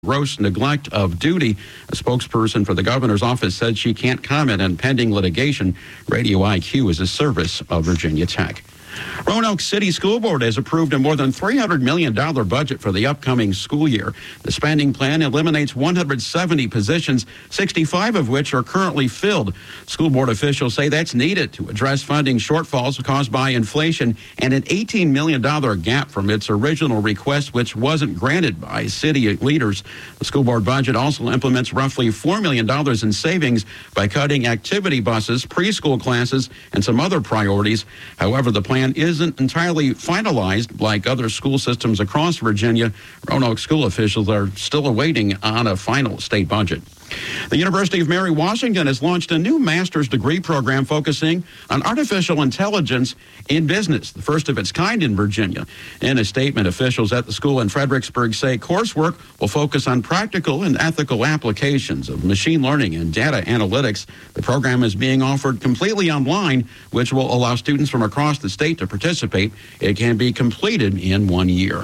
gross neglect of duty. A spokesperson for the governor's office said she can't comment on pending litigation. Radio IQ is a service of Virginia Tech. Roanoke City School Board has approved a more than $300 million budget for the upcoming school year. The spending plan eliminates 170 positions, 65 of which are currently filled. School board officials say that's needed to address funding shortfalls caused by inflation and an $18 million gap from its original request, which wasn't granted by city leaders. The school board budget also implements roughly $4 million in savings by cutting activity buses, preschool classes, and some other priorities. However, the plan isn't entirely finalized. Like other school systems across Virginia, Roanoke school officials are still awaiting on a final state budget. The University of Mary Washington has launched a new master's degree program focusing on artificial intelligence in business, the first of its kind in Virginia. In a statement, officials at the school in Fredericksburg say coursework will focus on practical and ethical applications of machine learning and data analytics. The program is being offered completely online, which will allow students from across the state to participate. It can be completed in 1 year.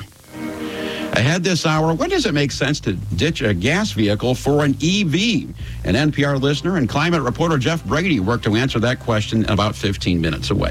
Ahead this hour, when does it make sense to ditch a gas vehicle for an EV? An NPR listener and climate reporter Jeff Brady worked to answer that question about 15 minutes away.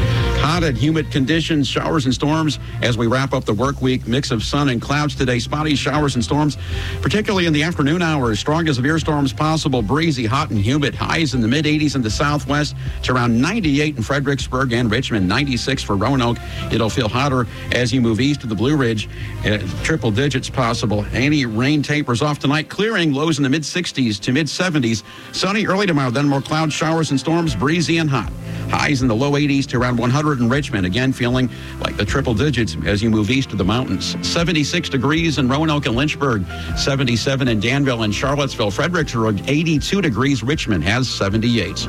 Hot and humid conditions, showers and storms as we wrap up the work week. Mix of sun and clouds today. Spotty showers and storms, particularly in the afternoon hours. Strong to severe storms possible. Breezy, hot and humid. Highs in the mid-80s in the southwest to around 98 in Fredericksburg and Richmond. 96 for Roanoke. It'll feel hotter as you move east of the Blue Ridge. Triple digits possible. Any rain tapers off tonight. Clearing, lows in the mid-60s to mid-70s. Sunny early tomorrow. Then more clouds, showers and storms. Breezy and hot. Highs in the low 80s to around 100 in Richmond. Again, feeling like the triple digits as you move east of the mountains. 76 degrees in Roanoke and Lynchburg. 77 in Danville and Charlottesville. Fredericksburg, 82 degrees. Richmond has 78.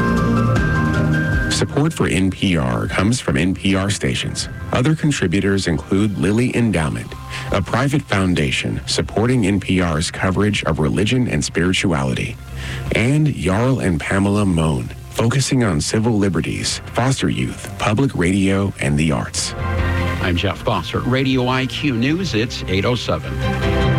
Support for NPR comes from NPR stations. Other contributors include Lilly Endowment, a private foundation supporting NPR's coverage of religion and spirituality, and Jarl and Pamela Mohn, focusing on civil liberties, foster youth, public radio, and the arts. I'm Jeff Foster. Radio IQ News, it's 8:07.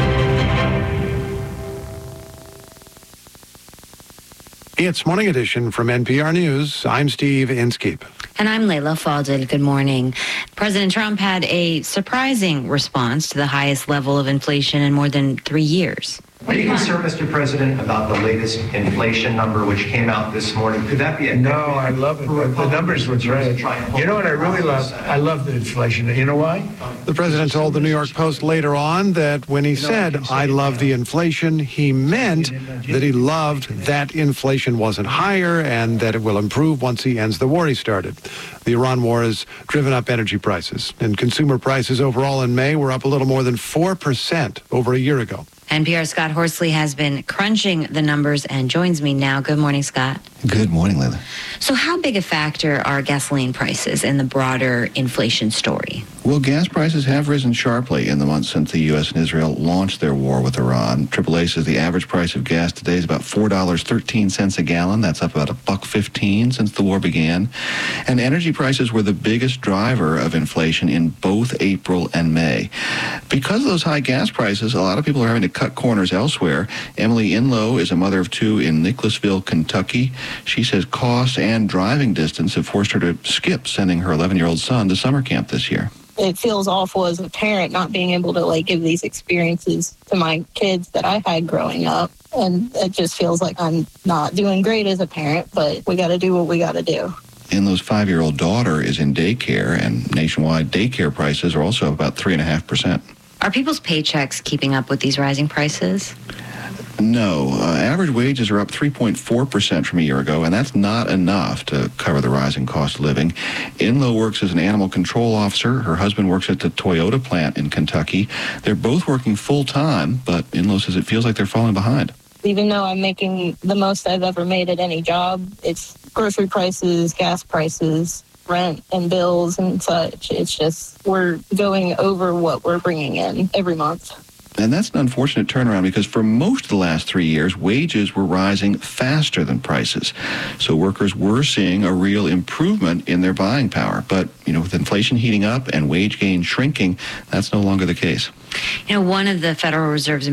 It's Morning Edition from NPR News. I'm Steve Inskeep. And I'm Layla Fadel. Good morning. President Trump had a surprising response to the highest level of inflation in more than 3 years. Are you concerned, Mr. President, about the latest inflation number which came out this morning? Could that be a... No, I love it. The numbers were great. You know what I really love? I love the inflation. You know why? The president told the New York Post later on that when he said, I love the inflation, he meant that he loved that inflation wasn't higher and that it will improve once he ends the war he started. The Iran war has driven up energy prices, and consumer prices overall in May were up a little more than 4% over a year ago. NPR's Scott Horsley has been crunching the numbers and joins me now. Good morning, Scott. Good morning, Layla. So how big a factor are gasoline prices in the broader inflation story? Well, gas prices have risen sharply in the months since the U.S. and Israel launched their war with Iran. AAA says the average price of gas today is about $4.13 a gallon. That's up about $1.15 since the war began. And energy prices were the biggest driver of inflation in both April and May. Because of those high gas prices, a lot of people are having to cut corners elsewhere. Emily Inlow is a mother of two in Nicholasville, Kentucky. She says cost and driving distance have forced her to skip sending her 11-year-old son to summer camp this year. It feels awful as a parent not being able to give these experiences to my kids that I had growing up. And it just feels like I'm not doing great as a parent, but we got to do what we got to do. Inlow's 5-year-old daughter is in daycare, and nationwide daycare prices are also about 3.5%. Are people's paychecks keeping up with these rising prices? No. Average wages are up 3.4% from a year ago, and that's not enough to cover the rising cost of living. Inlow works as an animal control officer. Her husband works at the Toyota plant in Kentucky. They're both working full-time, but Inlow says it feels like they're falling behind. Even though I'm making the most I've ever made at any job, it's grocery prices, gas prices, rent and bills and such. It's just we're going over what we're bringing in every month. And that's an unfortunate turnaround because for most of the last 3 years, wages were rising faster than prices. So workers were seeing a real improvement in their buying power. But, with inflation heating up and wage gain shrinking, that's no longer the case. One of the Federal Reserve's